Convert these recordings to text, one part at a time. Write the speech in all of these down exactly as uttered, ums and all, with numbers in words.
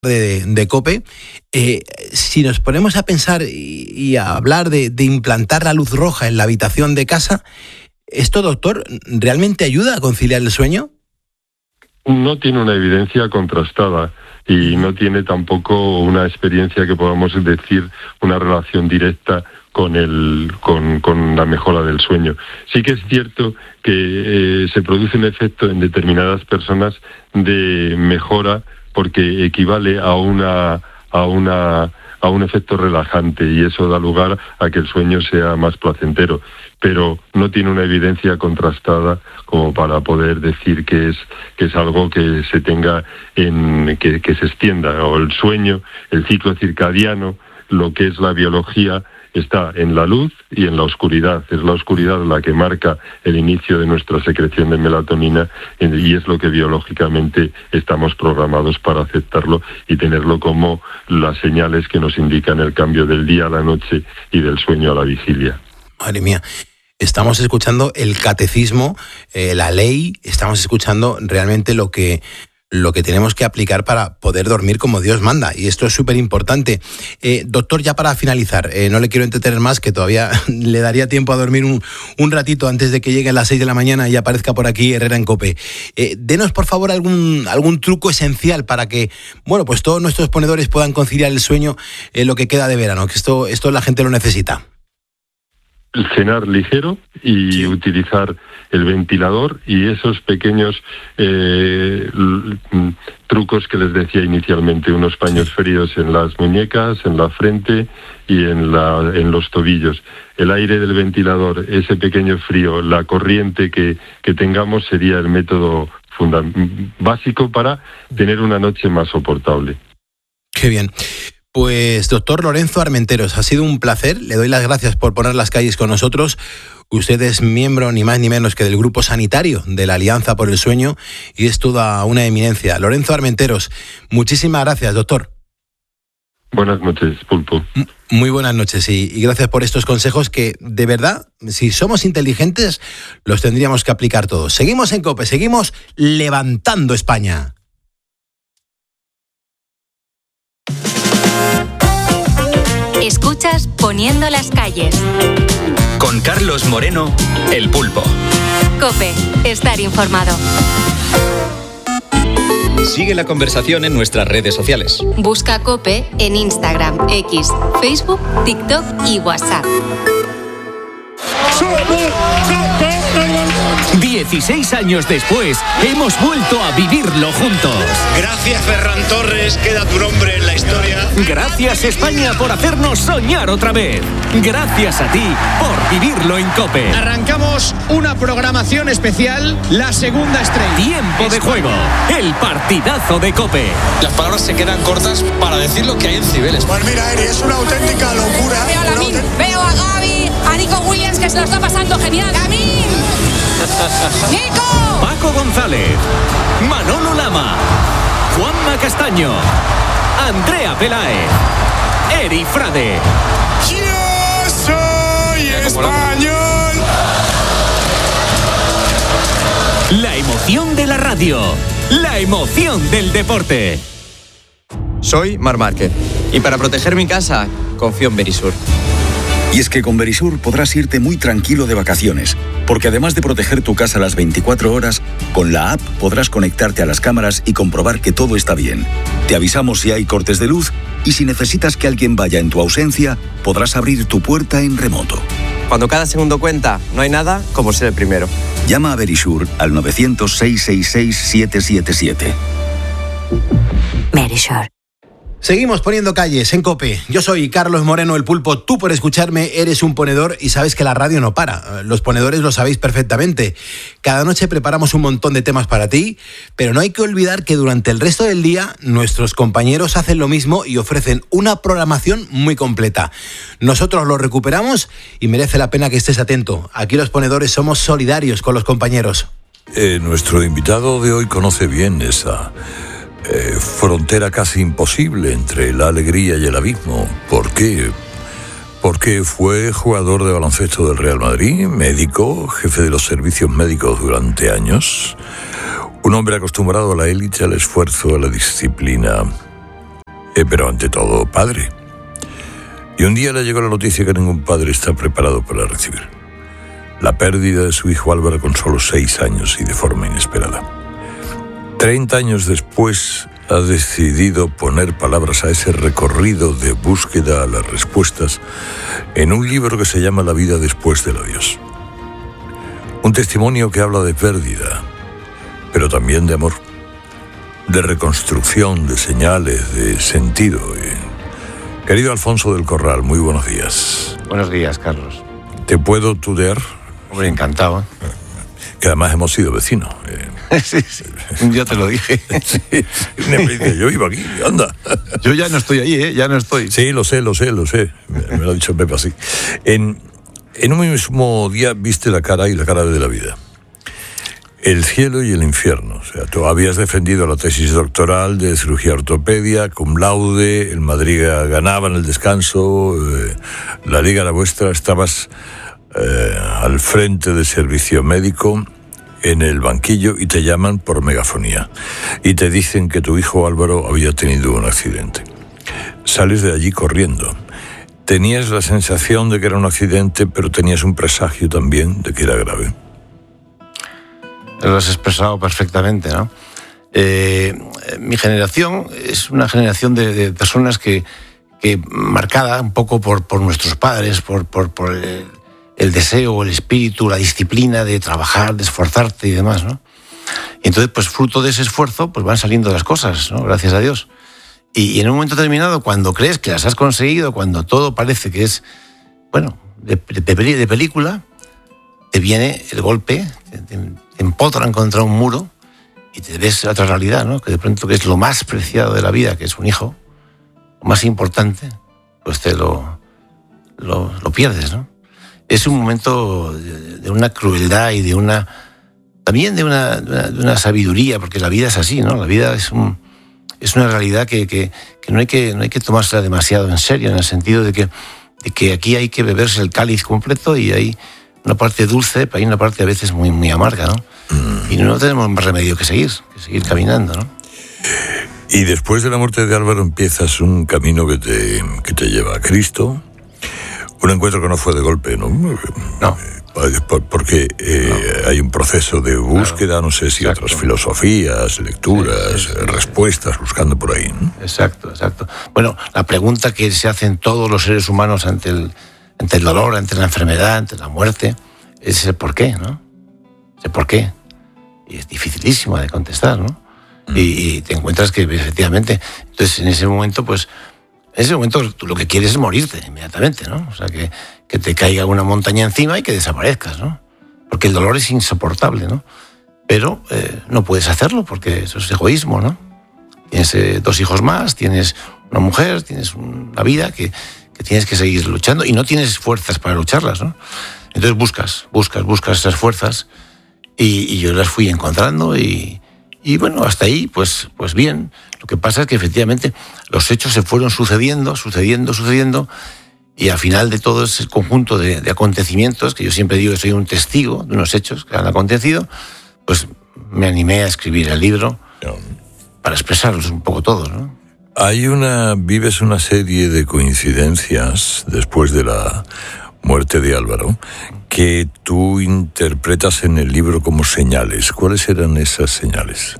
De, de COPE, eh, si nos ponemos a pensar y, y a hablar de, de implantar la luz roja en la habitación de casa, ¿esto, doctor, realmente ayuda a conciliar el sueño? No tiene una evidencia contrastada y no tiene tampoco una experiencia que podamos decir una relación directa con el con, con la mejora del sueño. Sí que es cierto que eh, se produce un efecto en determinadas personas de mejora porque equivale a una a una a un efecto relajante y eso da lugar a que el sueño sea más placentero, pero no tiene una evidencia contrastada como para poder decir que es que es algo que se tenga en que, que se extienda. O el sueño, el ciclo circadiano, lo que es la biología, está en la luz y en la oscuridad. Es la oscuridad la que marca el inicio de nuestra secreción de melatonina y es lo que biológicamente estamos programados para aceptarlo y tenerlo como las señales que nos indican el cambio del día a la noche y del sueño a la vigilia. Madre mía. Estamos escuchando el catecismo, eh, la ley, estamos escuchando realmente lo que... lo que tenemos que aplicar para poder dormir como Dios manda, y esto es súper importante. Eh, doctor, ya para finalizar, eh, no le quiero entretener más, que todavía le daría tiempo a dormir un, un ratito antes de que lleguen las seis de la mañana y aparezca por aquí Herrera en COPE. Eh, denos, por favor, algún, algún truco esencial para que, bueno, pues todos nuestros ponedores puedan conciliar el sueño en lo que queda de verano, que esto, esto la gente lo necesita. Cenar ligero y sí. Utilizar el ventilador y esos pequeños eh, l- trucos que les decía inicialmente, unos paños sí. fríos en las muñecas, en la frente y en, la, en los tobillos. El aire del ventilador, ese pequeño frío, la corriente que, que tengamos sería el método funda- básico para tener una noche más soportable. Qué bien. Pues doctor Lorenzo Armenteros, ha sido un placer, le doy las gracias por poner las calles con nosotros. Usted es miembro ni más ni menos que del grupo sanitario de la Alianza por el Sueño y es toda una eminencia. Lorenzo Armenteros, muchísimas gracias, doctor. Buenas noches, Pulpo. Muy buenas noches y, y gracias por estos consejos que, de verdad, si somos inteligentes, los tendríamos que aplicar todos. Seguimos en COPE, seguimos levantando España. Escuchas Poniendo las calles. Con Carlos Moreno, El Pulpo. COPE, estar informado. Sigue la conversación en nuestras redes sociales. Busca COPE en Instagram, X, Facebook, TikTok y WhatsApp. dieciséis años después, hemos vuelto a vivirlo juntos. Gracias, Ferran Torres, queda tu nombre en la historia. Gracias, España, por hacernos soñar otra vez. Gracias a ti por vivirlo en COPE. Arrancamos una programación especial, la segunda estrella. Tiempo de juego, el partidazo de COPE. Las palabras se quedan cortas para decir lo que hay en Cibeles. Pues mira, Eri, es una auténtica locura. Veo a Lamin, autént- veo a Gaby, a Nico Williams, que se lo está pasando genial. ¡Lamin! ¡Nico! Paco González, Manolo Lama, Juanma Castaño, Andrea Peláez, Eri Frade. ¡Yo soy español! La emoción de la radio, la emoción del deporte. Soy Mar Márquez y para proteger mi casa confío en Verisur. Y es que con Verisur podrás irte muy tranquilo de vacaciones, porque además de proteger tu casa las veinticuatro horas, con la app podrás conectarte a las cámaras y comprobar que todo está bien. Te avisamos si hay cortes de luz y si necesitas que alguien vaya en tu ausencia, podrás abrir tu puerta en remoto. Cuando cada segundo cuenta, no hay nada como ser el primero. Llama a Verisur al nueve cero cero, seis seis seis, siete siete siete. Verisur. Seguimos poniendo calles en COPE. Yo soy Carlos Moreno, El Pulpo. Tú, por escucharme, eres un ponedor y sabes que la radio no para. Los ponedores lo sabéis perfectamente. Cada noche preparamos un montón de temas para ti, pero no hay que olvidar que durante el resto del día nuestros compañeros hacen lo mismo y ofrecen una programación muy completa. Nosotros lo recuperamos y merece la pena que estés atento. Aquí los ponedores somos solidarios con los compañeros. Eh, nuestro invitado de hoy conoce bien esa... Eh, frontera casi imposible entre la alegría y el abismo. ¿Por qué? Porque fue jugador de baloncesto del Real Madrid, médico, jefe de los servicios médicos durante años, un hombre acostumbrado a la élite, al esfuerzo, a la disciplina. eh, pero ante todo padre. Y un día le llegó la noticia que ningún padre está preparado para recibir. La pérdida de su hijo Álvaro con solo seis años y de forma inesperada. Treinta años después ha decidido poner palabras a ese recorrido de búsqueda a las respuestas en un libro que se llama La vida después del adiós. Un testimonio que habla de pérdida, pero también de amor, de reconstrucción, de señales, de sentido. Querido Alfonso del Corral, muy buenos días. Buenos días, Carlos. ¿Te puedo tutear? Hombre, encantado. Que además hemos sido vecinos. Sí, sí. Un día te lo dije. Sí. Me dice, yo iba aquí, anda. Yo ya no estoy ahí, ¿eh? Ya no estoy. Sí, lo sé, lo sé, lo sé. Me, me lo ha dicho Pepe así. En, en un mismo día viste la cara y la cara de la vida. El cielo y el infierno. O sea, tú habías defendido la tesis doctoral de cirugía ortopedia, cum laude, el Madrid ganaba en el descanso, eh, la liga era vuestra, estabas eh, al frente del servicio médico, en el banquillo, y te llaman por megafonía. Y te dicen que tu hijo Álvaro había tenido un accidente. Sales de allí corriendo. Tenías la sensación de que era un accidente, pero tenías un presagio también de que era grave. Lo has expresado perfectamente, ¿no? Eh, mi generación es una generación de, de personas que, que marcada un poco por, por nuestros padres, por, por, por el, el deseo, el espíritu, la disciplina de trabajar, de esforzarte y demás, ¿no? Y entonces, pues fruto de ese esfuerzo, pues van saliendo las cosas, ¿no? Gracias a Dios. Y, y en un momento determinado, cuando crees que las has conseguido, cuando todo parece que es, bueno, de, de, de película, te viene el golpe, te, te, te empotran contra un muro y te ves otra realidad, ¿no? Que de pronto que es lo más preciado de la vida, que es un hijo, lo más importante, pues te lo, lo, lo pierdes, ¿no? Es un momento de, de una crueldad y de una... También de una, de una, de una sabiduría, porque la vida es así, ¿no? La vida es, un, es una realidad que, que, que, no hay que no hay que tomársela demasiado en serio, en el sentido de que, de que aquí hay que beberse el cáliz completo y hay una parte dulce, pero hay una parte a veces muy, muy amarga, ¿no? Mm. Y no tenemos más remedio que seguir, que seguir caminando, ¿no? Y después de la muerte de Álvaro empiezas un camino que te, que te lleva a Cristo, un encuentro que no fue de golpe, ¿no? No. Porque eh, no. hay un proceso de búsqueda, claro. No sé si exacto. Otras filosofías, lecturas, sí, sí, sí, respuestas, buscando por ahí, ¿no? Exacto, exacto. Bueno, la pregunta que se hacen todos los seres humanos ante el, ante el dolor, ante la enfermedad, ante la muerte, es el por qué, ¿no? Es el por qué. Y es dificilísimo de contestar, ¿no? Mm. Y, y te encuentras que efectivamente, entonces en ese momento, pues, en ese momento tú lo que quieres es morirte inmediatamente, ¿no? O sea, que, que te caiga una montaña encima y que desaparezcas, ¿no? Porque el dolor es insoportable, ¿no? Pero eh, no puedes hacerlo porque eso es egoísmo, ¿no? Tienes eh, dos hijos más, tienes una mujer, tienes una vida que, que tienes que seguir luchando y no tienes fuerzas para lucharlas, ¿no? Entonces buscas, buscas, buscas esas fuerzas y, y yo las fui encontrando y, y bueno, hasta ahí, pues, pues bien. Lo que pasa es que efectivamente los hechos se fueron sucediendo, sucediendo, sucediendo y al final de todo ese conjunto de, de acontecimientos, que yo siempre digo que soy un testigo de unos hechos que han acontecido, pues me animé a escribir el libro para expresarlos un poco todos, ¿no? Hay una, vives una serie de coincidencias después de la muerte de Álvaro que tú interpretas en el libro como señales. ¿Cuáles eran esas señales?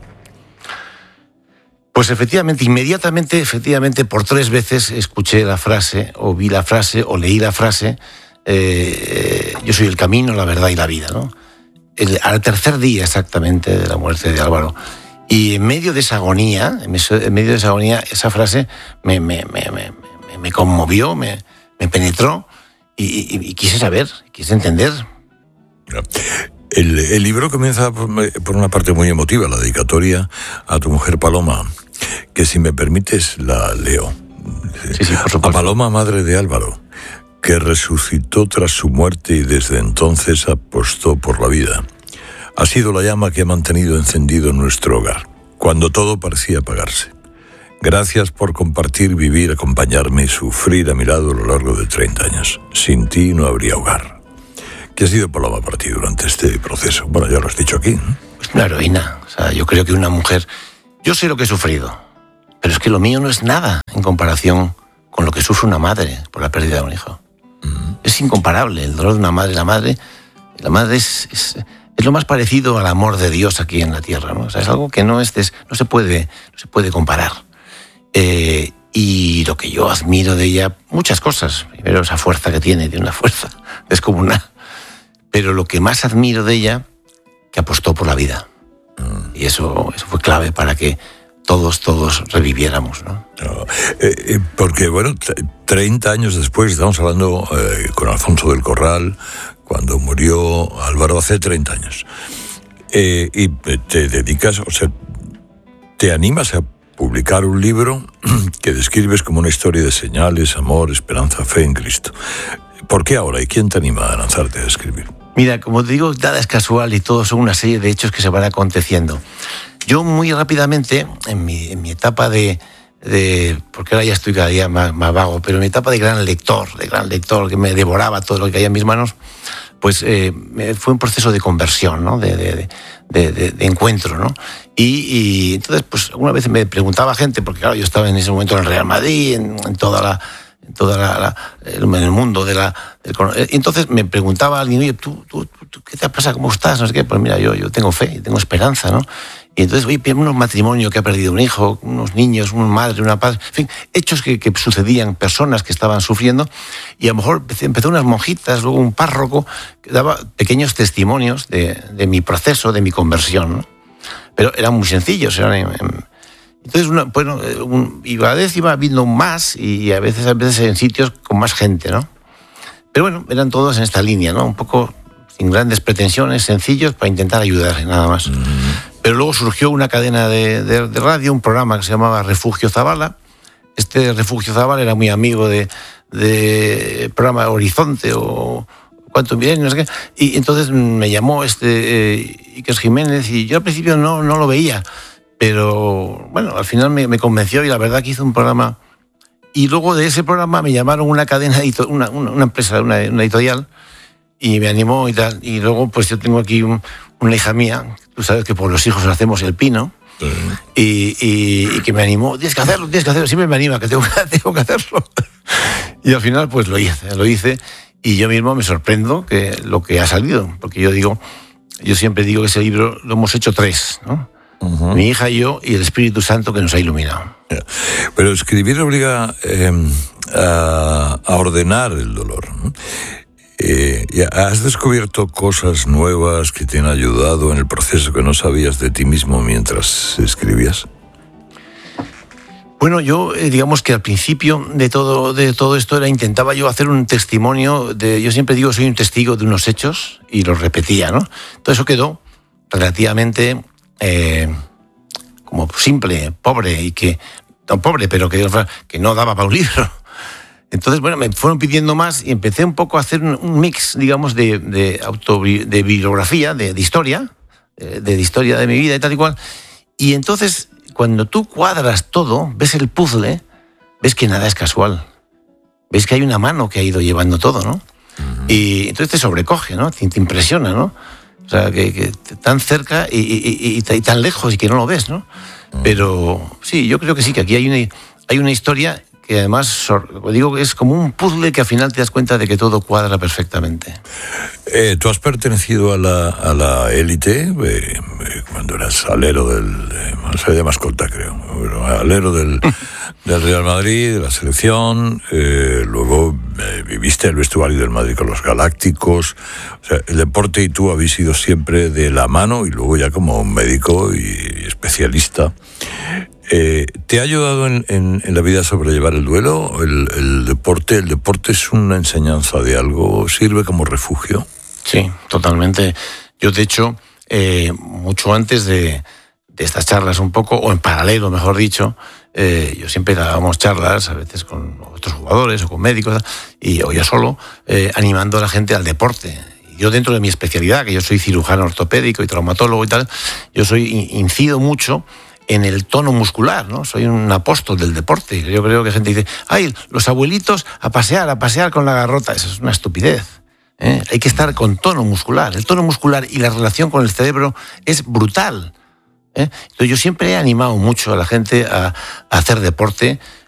Pues efectivamente, inmediatamente, efectivamente, por tres veces escuché la frase, o vi la frase, o leí la frase, eh, yo soy el camino, la verdad y la vida, ¿no? El, al tercer día exactamente de la muerte de Álvaro. Y en medio de esa agonía, en medio de esa agonía, esa frase me, me, me, me, me conmovió, me, me penetró y, y, y quise saber, quise entender. El, el libro comienza por, por una parte muy emotiva, la dedicatoria a tu mujer Paloma, que si me permites la leo. Sí, sí, por supuesto. A Paloma, madre de Álvaro, que resucitó tras su muerte y desde entonces apostó por la vida. Ha sido la llama que ha mantenido encendido nuestro hogar, cuando todo parecía apagarse. Gracias por compartir, vivir, acompañarme y sufrir a mi lado a lo largo de treinta años. Sin ti no habría hogar. ¿Qué ha sido Paloma para ti durante este proceso? Bueno, ya lo has dicho aquí, ¿no? Pues una heroína. O sea, yo creo que una mujer... Yo sé lo que he sufrido. Pero es que lo mío no es nada en comparación con lo que sufre una madre por la pérdida de un hijo. Uh-huh. Es incomparable el dolor de una madre. La madre, la madre es, es, es lo más parecido al amor de Dios aquí en la tierra, ¿no? O sea, es algo que no, es, no, se, puede, no se puede comparar. Eh, y lo que yo admiro de ella, muchas cosas. Primero, esa fuerza que tiene, tiene una fuerza descomunal. Pero lo que más admiro de ella, que apostó por la vida. Uh-huh. Y eso, eso fue clave para que todos, todos reviviéramos, ¿no? no eh, eh, porque, bueno, treinta años después, estamos hablando eh, con Alfonso del Corral, cuando murió Álvaro hace treinta años. Eh, y te dedicas, o sea, te animas a publicar un libro que describes como una historia de señales, amor, esperanza, fe en Cristo. ¿Por qué ahora? ¿Y quién te anima a lanzarte a escribir? Mira, como te digo, nada es casual y todo son una serie de hechos que se van aconteciendo. Yo muy rápidamente, en mi, en mi etapa de, de... porque ahora ya estoy cada día más, más vago, pero en mi etapa de gran lector, de gran lector, que me devoraba todo lo que caía en mis manos, pues eh, fue un proceso de conversión, ¿no? De, de, de, de, de encuentro, ¿no? Y, y entonces, pues una vez me preguntaba gente, porque claro, yo estaba en ese momento en el Real Madrid, en, en toda la... en toda la, la en el mundo de la del, entonces me preguntaba alguien, oye, ¿tú, tú, tú qué te pasa? ¿Cómo estás? No sé qué. Pues mira, yo, yo tengo fe, tengo esperanza, ¿no? Y entonces, oye, unos matrimonios que ha perdido un hijo, unos niños, una madre, una padre, en fin, hechos que, que sucedían, personas que estaban sufriendo, y a lo mejor empezó unas monjitas, luego un párroco, que daba pequeños testimonios de, de mi proceso, de mi conversión, ¿no? Pero eran muy sencillos, eran en, en, entonces, una, bueno, un, y cada vez iba viendo más y a veces, a veces en sitios con más gente, ¿no? Pero bueno, eran todos en esta línea, ¿no? Un poco sin grandes pretensiones, sencillos, para intentar ayudar, nada más. Mm. Pero luego surgió una cadena de, de, de radio, un programa que se llamaba Refugio Zabala. Este Refugio Zabala era muy amigo de, de programa Horizonte o Cuánto Milenio, no sé qué. Y entonces me llamó este eh, Iker Jiménez y yo al principio no, no lo veía. Pero, bueno, al final me, me convenció y la verdad que hizo un programa. Y luego de ese programa me llamaron una cadena, una, una, una empresa, una, una editorial, y me animó y tal. Y luego, pues yo tengo aquí un, una hija mía, tú sabes que por los hijos hacemos el pino, uh-huh. y, y, y que me animó, tienes que hacerlo, tienes que hacerlo, siempre me anima, que tengo, tengo que hacerlo. Y al final, pues lo hice, lo hice, y yo mismo me sorprendo que lo que ha salido, porque yo digo, yo siempre digo que ese libro lo hemos hecho tres, ¿no? Uh-huh. Mi hija y yo y el Espíritu Santo que nos ha iluminado. Pero escribir obliga eh, a, a ordenar el dolor, ¿no? Eh, ¿Has descubierto cosas nuevas que te han ayudado en el proceso que no sabías de ti mismo mientras escribías? Bueno, yo eh, digamos que al principio de todo, de todo esto era intentaba yo hacer un testimonio, de, yo siempre digo soy un testigo de unos hechos y los repetía, ¿no? Todo eso quedó relativamente... Eh, como simple, pobre, y que, no pobre, pero que, que no daba para un libro. Entonces, bueno, me fueron pidiendo más y empecé un poco a hacer un, un mix, digamos, de, de, auto, de bibliografía, de, de historia, de, de historia de mi vida y tal y cual. Y entonces, cuando tú cuadras todo, ves el puzzle, ves que nada es casual. Ves que hay una mano que ha ido llevando todo, ¿no? Uh-huh. Y entonces te sobrecoge, ¿no? Te, te impresiona, ¿no? O sea, que, que tan cerca y, y, y, y tan lejos y que no lo ves, ¿no? Pero sí, yo creo que sí, que aquí hay una, hay una historia que además, digo, es como un puzzle que al final te das cuenta de que todo cuadra perfectamente. Eh, ¿Tú has pertenecido a la, a la élite eh, cuando eras alero del... no se llama escolta, creo. Bueno, alero del, del Real Madrid, de la selección, eh, luego eh, viviste el vestuario del Madrid con los Galácticos. O sea, el deporte y tú habéis ido siempre de la mano y luego ya como un médico y especialista. Eh, ¿Te ha ayudado en, en, en la vida a sobrellevar el duelo? El, el deporte, el deporte es una enseñanza de algo, sirve como refugio. Sí, totalmente. Yo, de hecho, eh, mucho antes de, de estas charlas un poco, o en paralelo, mejor dicho, eh, yo siempre dábamos charlas, a veces con otros jugadores o con médicos, y, o yo solo, eh, animando a la gente al deporte. Yo dentro de mi especialidad, que yo soy cirujano ortopédico y traumatólogo y tal, yo soy incido mucho en el tono muscular, ¿no? Soy un apóstol del deporte. Yo creo que gente dice, ay, los abuelitos a pasear, a pasear con la garrota. Eso es una estupidez, ¿eh? Hay que estar con tono muscular. El tono muscular y la relación con el cerebro es brutal ¿eh? Entonces yo siempre he animado mucho a la gente a, a hacer deporte